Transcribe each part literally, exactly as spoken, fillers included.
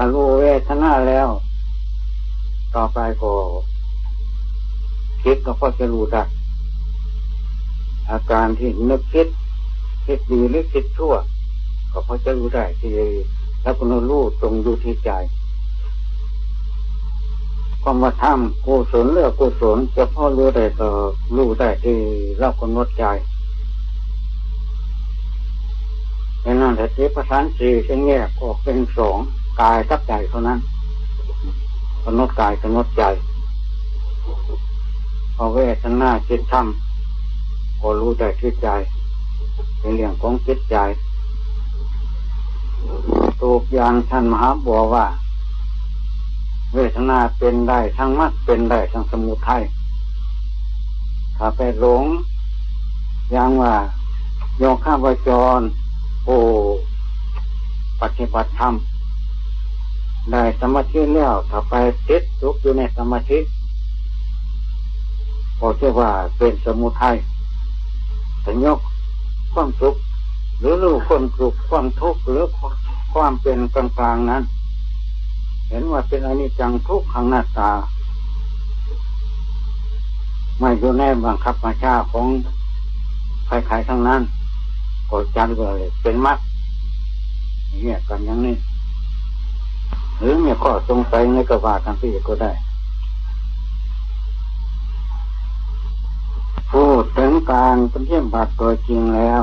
ถ้ารู้เวทนาแล้วต่อไปก็คิดก็พอจะรู้ได้อาการที่นึกคิดคิดดีหรือคิดชั่วก็พอจะรู้ได้ที่แล้วก็รู้ตรงอยู่ที่ใจความว่าทำกุศลหรืออกุศลจะพอรู้ได้ก็รู้ได้ที่เรากำหนดใจในนั้นแต่ที่ประสานสี่จะแยกออกเป็นสองกายกับใจเท่านั้นกำหนดกายกำหนดใจพอเวทนาจิตธรรมก็รู้ได้ที่ใจเป็นเรื่องของจิตใจตัวอย่างท่านมหาบัวว่าเวทนาเป็นได้ทั้งมรรคเป็นได้ทั้งสมุทัยถ้าไปหลงอย่างว่าโยคะวจรโอปฏิบัติธรรมได้สมาธิแล้วถ้าไปติดทุกข์อยู่ในสมาธิก็เรียกว่าเป็นสมุทัยสัญญกความสุขหรือรู้ความสุขความทุกข์หรือความเป็นกลางๆนั้นเห็นว่าเป็นอนิจจังทุกขังอนัตตาไม่อยู่ในบังคับบัญชาของใครๆทั้งนั้นก็จัดเลยเป็นมรรคเนี่ยกันอย่างนี้หรือมีข้อสงสัยในกว่ากันที่ก็ได้พูดถึงการปฏิบัติตัวจริงแล้ว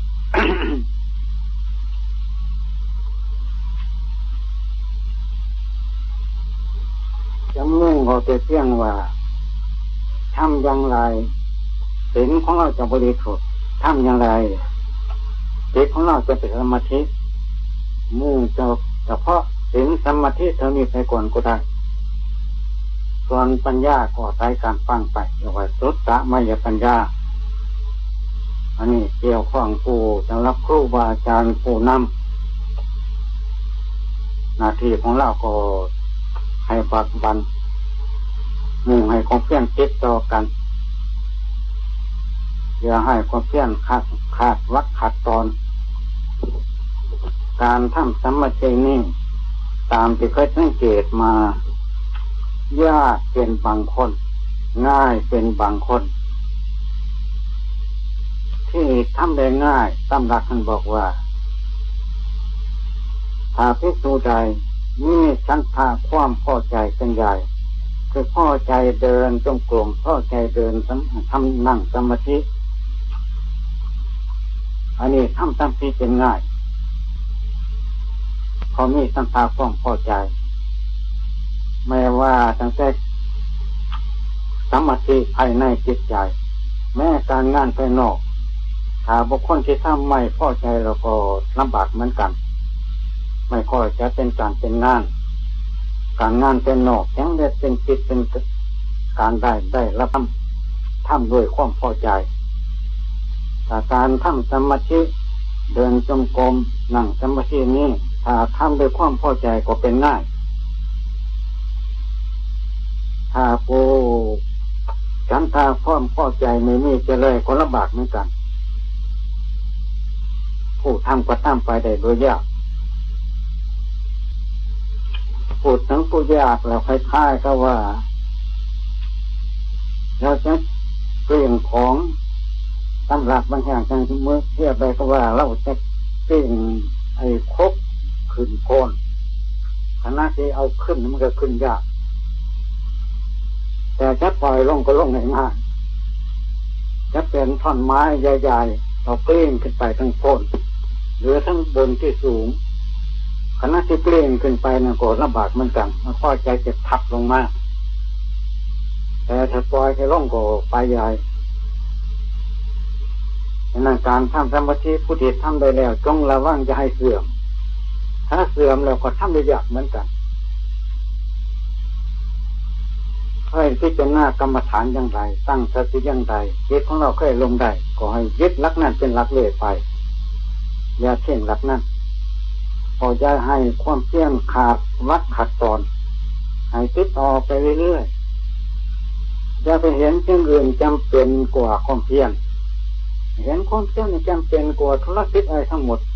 จะมุ่งเอาแต่เพียงว่าทำอย่างไรศีลของเราจะบริสุทธิ์ทำอย่างไรจิตของเราจะเป็นสมาธิมุ่งจะเฉพาะศีลสมาธิเท่านี้ไปก่อนก็ได้ส่วนปัญญาก็ใช้การฟังไปเรียกว่าสุตตมยปัญญาอันนี้เกี่ยวข้องผู้สำหรับครูบาอาจารย์ผู้นำหน้าที่ของเราก็ให้ปักบันมุ่งให้ความเพียรติดต่อกันอย่าให้ความเพียรขาดขาดวักขาดตอนการทำสมาธินี่ตามที่เคยสังเกตมายากเป็นบางคนง่ายเป็นบางคนที่ทำได้ง่ายตำรักท่านบอกว่าถ้าภิกษุใดมีฉันทะความพอใจเป็นใหญ่คือพอใจเดินจงกรมพอใจเดินทำนั่งสมาธิอันนี้ทำสมาธิเป็นง่ายพอมีฉันทะความพอใจไม่ว่าตั้งแต่สมาธิภายในจิตใจแม้การงานภายนอกถ้าบุคคลที่ทำไม่พอใจเราก็ลำบากเหมือนกันไม่ค่อยจะเป็นการเป็นงานการงานเป็นนอกยังได้เป็นจิตเป็นการได้ได้รับทำทำด้วยความพอใจแต่การทำสมาธิเดินจงกรมนั่งสมาธินี้ถ้าทำด้วยความพอใจก็เป็นง่ายถ้าผู้ฉันทาความพอใจไม่มีจะเลยก็ลำบากเหมือนกันผู้ทำก็ทำไปได้โดยยากพูดถึงผู้ยากแล้วคล้ายๆก็ว่าเราจะเปลี่ยนของตำรับบางอย่างกันเมื่อเทียบไปก็ว่าเราจะเปลี่ยนไอ้ครบขึ้นโคนขณะที่เอาขึ้นมันก็ขึ้นยากแต่จะปล่อยลงก็ลงง่ายๆจะเป็นท่อนไม้ใหญ่ๆเราเปลี่ยนขึ้นไปทั้งโคนหรือทั้งบนที่สูงขณะที่เปลี่ยนขึ้นไปนะก็ลำบากเหมือนกันมันพอใจจะทับลงมาแต่ถ้าปล่อยให้ลงก็ไปใหญ่ในการทำสมาธิผู้ที่ทำได้แล้วจงระวังจะให้เสื่อมถ้าเสื่อมแล้วก็ทำได้ยากเหมือนกันให้พิจารณากรรมฐานอย่างไรตั้งสติอย่างไรจิตของเราเคยลงได้ก็ให้ยึดหลักนั้นเป็นหลักเลื่อยไปอย่าเช่นหลักนั้นพอจะให้ความเพียรขาดวัดขาดตอนให้ติดต่อไปเรื่อยๆอย่าไปเห็นสิ่งอื่นจำเป็นกว่าความเพียรเห็นความเพียรจำเป็นกว่าธุรกิจอะไรทั้งหมด